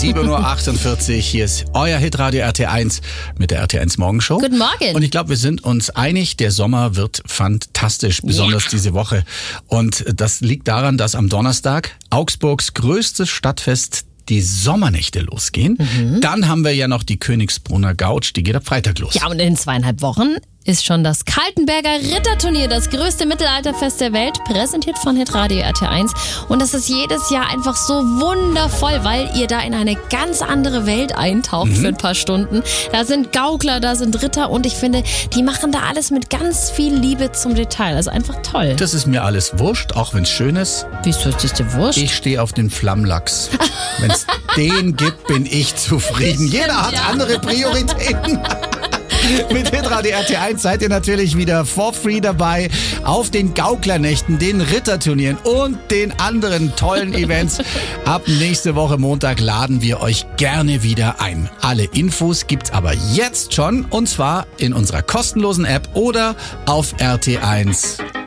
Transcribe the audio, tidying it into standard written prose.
7:48 Uhr. Hier ist euer Hitradio RT1 mit der RT1 Morgenshow. Guten Morgen. Und ich glaube, wir sind uns einig, der Sommer wird fantastisch, besonders diese Woche. Und das liegt daran, dass am Donnerstag Augsburgs größtes Stadtfest die Sommernächte losgehen. Dann haben wir ja noch die Königsbrunner Gautsch, die geht ab Freitag los. Ja, und in 2,5 Wochen ist schon das Kaltenberger Ritterturnier, das größte Mittelalterfest der Welt, präsentiert von Hitradio RT1. Und das ist jedes Jahr einfach so wundervoll, weil ihr da in eine ganz andere Welt eintaucht für ein paar Stunden. Da sind Gaukler, da sind Ritter und ich finde, die machen da alles mit ganz viel Liebe zum Detail. Also einfach toll. Das ist mir alles wurscht, auch wenn es schön ist. Wieso ist das dir wurscht? Ich stehe auf den Flammlachs. Wenn es den gibt, bin ich zufrieden. Jeder hat andere Prioritäten. Mit Hitradio RT1 seid ihr natürlich wieder for free dabei auf den Gauklernächten, den Ritterturnieren und den anderen tollen Events. Ab nächste Woche Montag laden wir euch gerne wieder ein. Alle Infos gibt's aber jetzt schon und zwar in unserer kostenlosen App oder auf RT1.